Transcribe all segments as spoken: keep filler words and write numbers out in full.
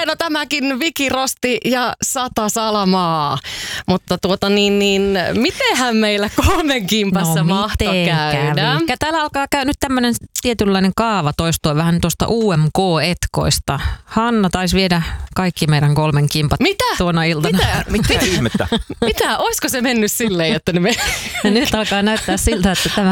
hieno tämäkin Viki Rosti ja Sata Salamaa. Mutta tuota niin, niin mitenhän meillä kolmen kimpassa no, mahto käydä? Kävi. Täällä alkaa käydä nyt tämmöinen tietynlainen kaava toistua vähän tuosta U M K-etkoista. Hanna taisi viedä kaikki meidän kolmen kimpat Mitä? tuona iltana. Mitä? Mitä ihmettä? Mitä? Olisiko se mennyt silleen, että ne me... Ja nyt alkaa näyttää siltä, että tämä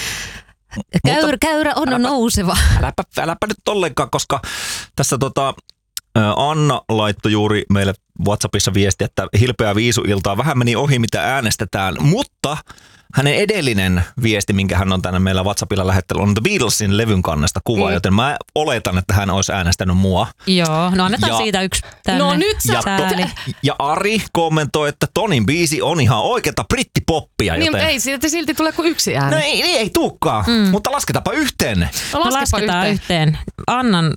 käyrä, käyrä on äläpä, nouseva. Äläpä, äläpä nyt ollenkaan, koska tässä tota, Anna laittoi juuri meille WhatsAppissa viesti, että hilpeä viisuiltaa vähän meni ohi, mitä äänestetään, mutta hänen edellinen viesti, minkä hän on tänne meillä WhatsAppilla lähettänyt, on The Beatlesin levyn kannesta kuva, mm. joten mä oletan, että hän olisi äänestänyt mua. Joo, no annetaan ja, siitä yksi tänne. No nyt sä... Ja, to, ja Ari kommentoi, että Tonin biisi on ihan oikeata brittipoppia. Niin, joten... ei silti, silti tule kuin yksi ääni. No ei, ei, ei tuukaan, mm. mutta lasketaanpa yhteen. No, no lasketaan yhteen. yhteen. Annan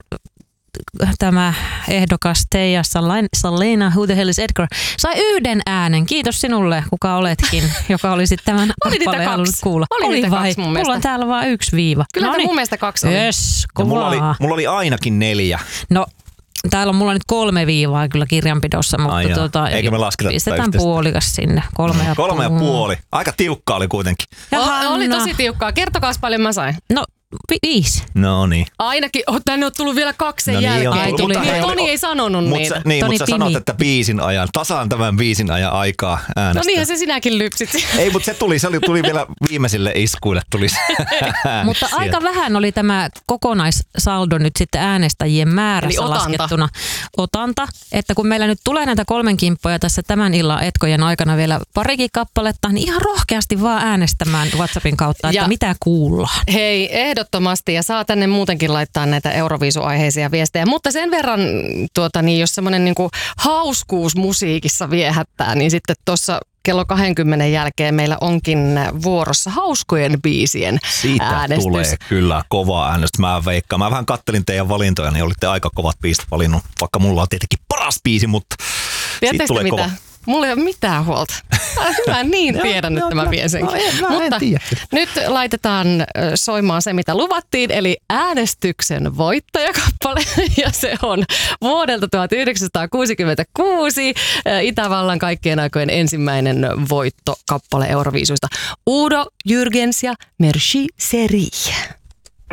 tämä ehdokas Teija Salena, Who the hell is Edgar, sai yhden äänen. Kiitos sinulle, kuka oletkin, joka olisi tämän kappaleen halunnut kuulla. Oli, oli niitä vai? kaksi mun mielestä. Mulla on täällä vaan yksi viiva. Kyllä no te niin. mun mielestä kaksi oli. Yes, mulla, oli, mulla oli ainakin neljä. No, täällä on mulla nyt kolme viivaa kyllä kirjanpidossa, mutta Ai tuota, eikä me lasketa pistetään puolikas sinne. Kolme ja, kolme ja puoli. Aika tiukka oli kuitenkin. Ja o, oli tosi tiukkaa. Kertokaa paljon mä sain. No, vi- viisi. No niin. Ainakin, oh, tänne on tullut vielä kaksi sen no niin, jälkeen. Ai, tuli. Niin, Toni ei sanonut mut niitä. Sä, niin, mutta sä Toni sanot, Pimi. että biisin ajan, tasaan tämän biisin ajan aikaa äänestää. No niinhän se sinäkin lypsit. Ei, mutta se tuli, se oli, tuli vielä viimeisille iskuille. Tuli se Mutta sieltä. aika vähän oli tämä kokonaissaldo nyt sitten äänestäjien määrässä Eli otanta. laskettuna. Otanta, että kun meillä nyt tulee näitä kolmen kimppoja tässä tämän illan etkojen aikana vielä parikin kappaletta, niin ihan rohkeasti vaan äänestämään WhatsAppin kautta, että Ja mitä kuullaan. Hei, ehdottomasti, ja saa tänne muutenkin laittaa näitä Euroviisu-aiheisia viestejä, mutta sen verran, tuota, niin jos semmoinen niinku hauskuus musiikissa viehättää, niin sitten tuossa kello kaksikymmentä jälkeen meillä onkin vuorossa hauskojen biisien Siitä äänestys. tulee kyllä kovaa äänestä. Mä veikkaan. Mä vähän kattelin teidän valintoja, niin olitte aika kovat biisit valinnut, vaikka mulla on tietenkin paras biisi, mutta siitä tulee mitä? kova. Mulla ei ole mitään huolta. Mä niin tiedän nyt, mä vien senkin. Mutta nyt laitetaan soimaan se, mitä luvattiin, eli äänestyksen voittajakappale. Ja se on vuodelta tuhatyhdeksänsataakuusikymmentäkuusi Itävallan kaikkien aikojen ensimmäinen voittokappale Euroviisuista. Udo Jürgens ja Merci Serie.